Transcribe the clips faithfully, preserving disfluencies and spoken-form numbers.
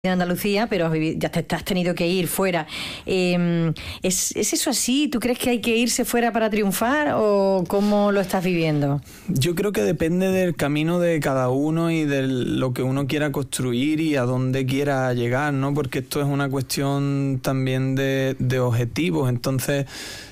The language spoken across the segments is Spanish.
de Andalucía, pero has vivido, ya te, te has tenido que ir fuera. Eh, ¿es, ¿Es eso así? ¿Tú crees que hay que irse fuera para triunfar o cómo lo estás viviendo? Yo creo que depende del camino de cada uno y de lo que uno quiera construir y a dónde quiera llegar, ¿no? Porque esto es una cuestión también de, de objetivos. Entonces,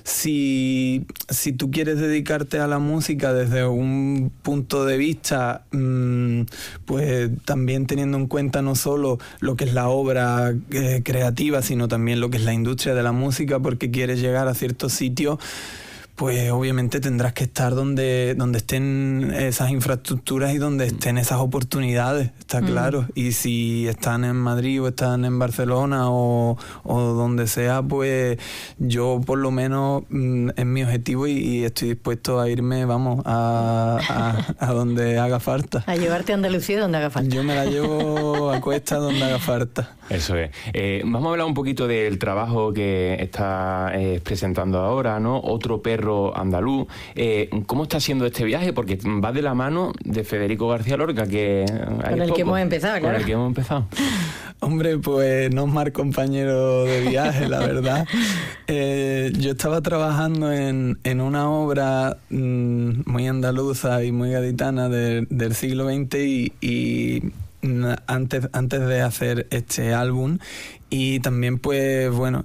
si, si tú quieres dedicarte a la música desde un punto de vista, mmm, pues también teniendo en cuenta no solo lo que es la obra eh, creativa, sino también lo que es la industria de la música, porque quieres llegar a ciertos sitios, pues obviamente tendrás que estar donde, donde estén esas infraestructuras y donde estén esas oportunidades, está mm. claro. Y si están en Madrid o están en Barcelona o, o donde sea, pues yo por lo menos mm, es mi objetivo y, y estoy dispuesto a irme, vamos, a, a, a donde haga falta. A llevarte a Andalucía donde haga falta. Yo me la llevo a cuesta donde haga falta. Eso es. Eh, vamos a hablar un poquito del trabajo que está eh, presentando ahora, ¿no? Otro perro andaluz. Eh, ¿Cómo está siendo este viaje? Porque va de la mano de Federico García Lorca, que con el poco. que hemos empezado, claro. Con el que hemos empezado. Hombre, pues no es mal compañero de viaje, la verdad. Eh, yo estaba trabajando en, en una obra mmm, muy andaluza y muy gaditana de, del siglo veinte y, y antes, antes de hacer este álbum. Y también, pues, bueno,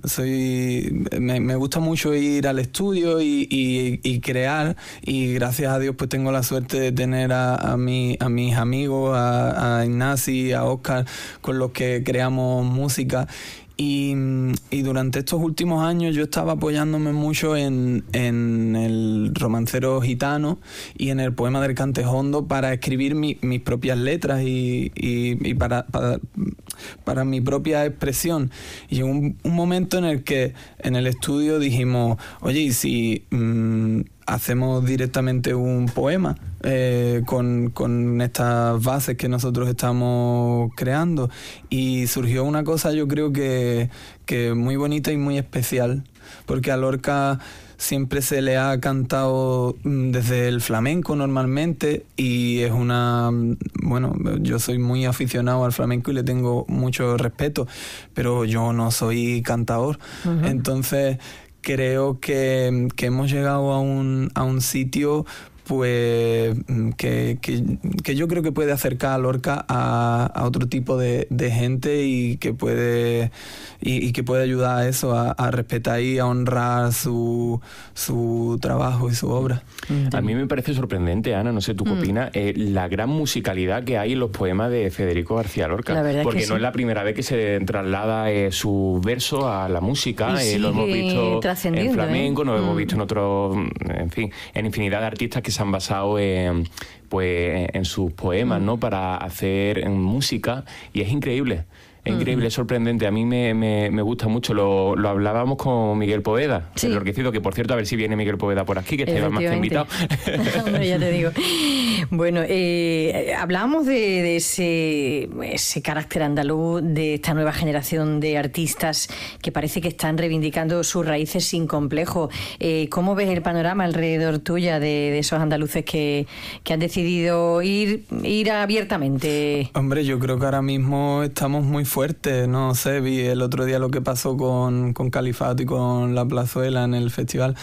soy me, me gusta mucho ir al estudio y, y, y crear, y gracias a Dios pues tengo la suerte de tener a, a, mi, a mis amigos, a, a Ignasi, a Óscar, con los que creamos música. Y, y durante estos últimos años yo estaba apoyándome mucho en, en el romancero gitano y en el poema del Cantejondo para escribir mi, mis propias letras y, y, y para, para, para mi propia expresión. Y llegó un, un momento en el que en el estudio dijimos, oye, ¿y si mmm, hacemos directamente un poema eh, con, con estas bases que nosotros estamos creando? Y surgió una cosa, yo creo que, que muy bonita y muy especial, porque a Lorca siempre se le ha cantado desde el flamenco normalmente, y es una... Bueno, yo soy muy aficionado al flamenco y le tengo mucho respeto, pero yo no soy cantador. Uh-huh. Entonces creo que, que hemos llegado a un, a un sitio pues que, que, que yo creo que puede acercar a Lorca a, a otro tipo de, de gente y que puede y, y que puede ayudar a eso, a, a respetar y a honrar su, su trabajo y su obra. A mí me parece sorprendente, Ana, no sé tú qué mm. opinas, eh, la gran musicalidad que hay en los poemas de Federico García Lorca, porque es no sí. es la primera vez que se traslada eh, su verso a la música, eh, lo hemos visto en flamenco, ¿eh? Lo hemos mm. visto en otros, en fin, en infinidad de artistas que se han basado en, pues, en sus poemas, ¿no? Para hacer música, y es increíble. Es increíble, es sorprendente. A mí me, me, me gusta mucho. Lo, lo hablábamos con Miguel Poveda, sí. el enloquecido, que por cierto, a ver si viene Miguel Poveda por aquí, que está más que invitado. Hombre, ya te digo. Bueno, eh, hablábamos de, de ese, ese carácter andaluz, de esta nueva generación de artistas que parece que están reivindicando sus raíces sin complejo. Eh, ¿Cómo ves el panorama alrededor tuya de, de esos andaluces que, que han decidido ir, ir abiertamente? Hombre, yo creo que ahora mismo estamos muy fuerte, no sé, vi el otro día lo que pasó con, con Califato y con La Plazuela en el festival.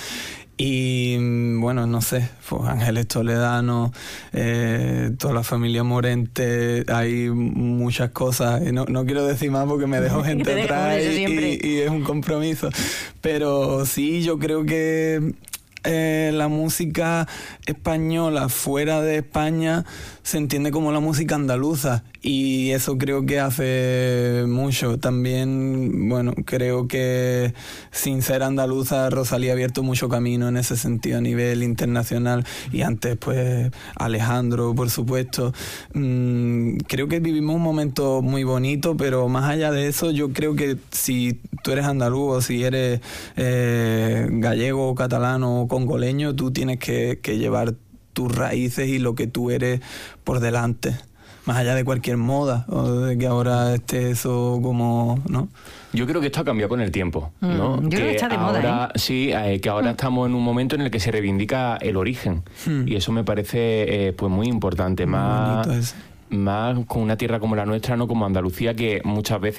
Y bueno, no sé, pues Ángeles Toledano, eh, toda la familia Morente, hay muchas cosas. No, no quiero decir más porque me dejo gente atrás y, y es un compromiso. Pero sí, yo creo que eh, la música española fuera de España se entiende como la música andaluza, y eso creo que hace mucho. También, bueno, creo que sin ser andaluza, Rosalía ha abierto mucho camino en ese sentido a nivel internacional, y antes pues Alejandro, por supuesto. Mm, creo que vivimos un momento muy bonito, pero más allá de eso, yo creo que si tú eres andaluz o si eres eh, gallego, catalano o congoleño, tú tienes que, que llevar tus raíces y lo que tú eres por delante, más allá de cualquier moda o de que ahora esté eso como, ¿no? Yo creo que esto ha cambiado con el tiempo, ¿no? Mm, yo que creo que está de ahora, moda, ¿eh? Sí, eh, que ahora mm. estamos en un momento en el que se reivindica el origen, mm. y eso me parece eh, pues muy importante. Muy más bonito eso. más con una tierra como la nuestra, no como Andalucía, que muchas veces